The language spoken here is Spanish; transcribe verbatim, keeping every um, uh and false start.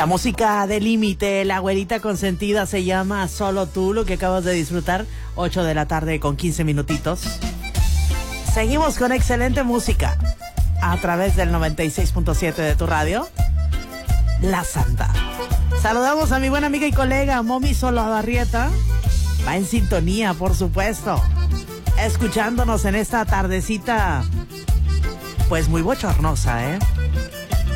La música de Límite, la güerita consentida, se llama Solo Tú, lo que acabas de disfrutar. Ocho de la tarde con quince minutitos. Seguimos con excelente música a través del noventa y seis punto siete de tu radio, La Santa. Saludamos a mi buena amiga y colega Momi Solabarrieta. Va en sintonía, por supuesto, escuchándonos en esta tardecita, pues muy bochornosa, ¿eh?